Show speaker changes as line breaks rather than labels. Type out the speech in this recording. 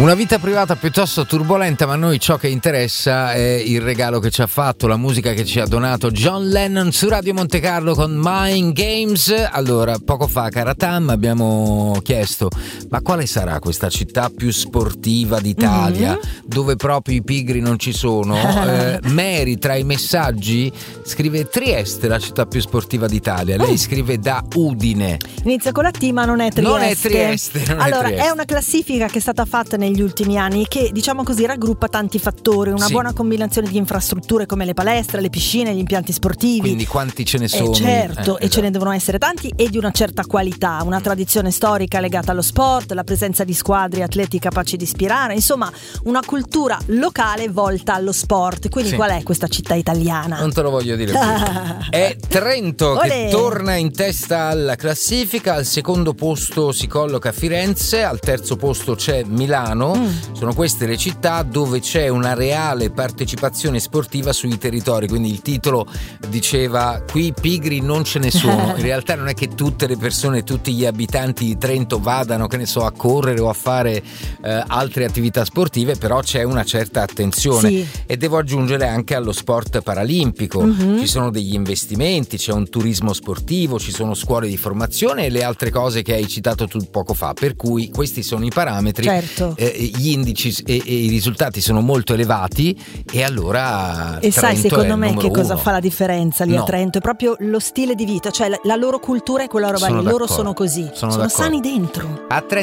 Una vita privata piuttosto turbolenta, ma a noi ciò che interessa è il regalo che ci ha fatto, la musica che ci ha donato John Lennon su Radio Monte Carlo con Mind Games. Allora, poco fa, cara Tam, abbiamo chiesto: ma quale sarà questa città più sportiva d'Italia, dove proprio i pigri non ci sono? Mary, tra i messaggi, scrive Trieste, la città più sportiva d'Italia. Lei scrive da Udine.
Inizia con la T, ma non è Trieste.
Non è Trieste.
Allora, è una classifica che è stata fatta negli ultimi anni che, diciamo così, raggruppa tanti fattori, una buona combinazione di infrastrutture come le palestre, le piscine, gli impianti sportivi.
Quindi quanti ce ne sono?
Certo, e ce ne devono essere tanti e di una certa qualità, una tradizione storica legata allo sport, la presenza di squadre atleti capaci di ispirare, insomma una cultura locale volta allo sport. Quindi qual è questa città italiana?
Non te lo voglio dire più. È Trento che torna in testa alla classifica, al secondo posto si colloca Firenze, al terzo posto c'è Milano. Sono queste le città dove c'è una reale partecipazione sportiva sui territori, quindi il titolo diceva qui pigri non ce ne sono. In realtà non è che tutte le persone, tutti gli abitanti di Trento vadano, che ne so, a correre o a fare altre attività sportive, però c'è una certa attenzione. E devo aggiungere anche allo sport paralimpico, ci sono degli investimenti, c'è un turismo sportivo, ci sono scuole di formazione e le altre cose che hai citato tu poco fa, per cui questi sono i parametri. Gli indici e i risultati sono molto elevati, e allora
e sai secondo me che cosa
uno.
fa la differenza lì a Trento? È proprio lo stile di vita, cioè la loro cultura è quella roba lì, loro sono così, sono sani dentro.
A Trento